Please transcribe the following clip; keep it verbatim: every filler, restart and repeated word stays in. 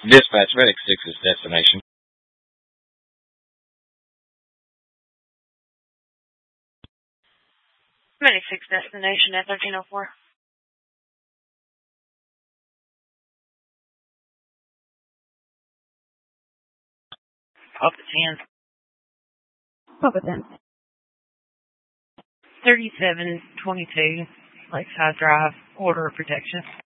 Dispatch, Medic six's destination. Medic six destination at thirteen oh four. Papa ten. Papa ten. thirty-seven twenty-two, Lakeside Drive, Order of Protection.